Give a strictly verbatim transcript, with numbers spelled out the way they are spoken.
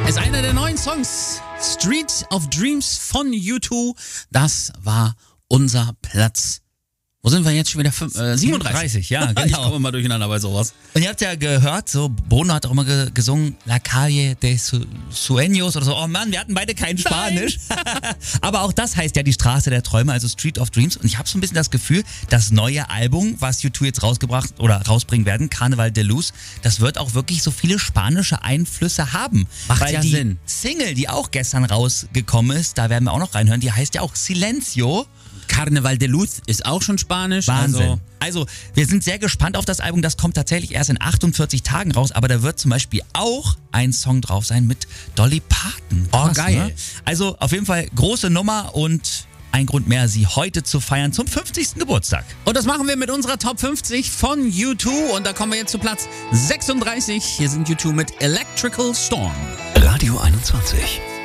ist einer der neuen Songs. Street of Dreams von U zwei. Das war unser Platz. Wo sind wir jetzt schon wieder? Fünf, äh, siebenunddreißig. Ja, genau. Ich komme immer durcheinander bei sowas. Und ihr habt ja gehört, so Bono hat auch immer ge gesungen, La Calle de Su Sueños oder so. Oh Mann, wir hatten beide kein Spanisch. Aber auch das heißt ja die Straße der Träume, also Street of Dreams. Und ich habe so ein bisschen das Gefühl, das neue Album, was U zwei jetzt rausgebracht oder rausbringen werden, Carnaval de Luz, das wird auch wirklich so viele spanische Einflüsse haben. Macht Weil ja die Sinn. Single, die auch gestern rausgekommen ist, da werden wir auch noch reinhören, die heißt ja auch Silencio. Carnaval de Luz ist auch schon Spanisch. Wahnsinn. Also Also, wir sind sehr gespannt auf das Album. Das kommt tatsächlich erst in achtundvierzig Tagen raus. Aber da wird zum Beispiel auch ein Song drauf sein mit Dolly Parton. Oh, Krass, geil. Ne? Also, auf jeden Fall große Nummer und ein Grund mehr, sie heute zu feiern zum fünfzigsten Geburtstag. Und das machen wir mit unserer Top fünfzig von U zwei. Und da kommen wir jetzt zu Platz sechsunddreißig. Hier sind U zwei mit Electrical Storm. Radio einundzwanzig.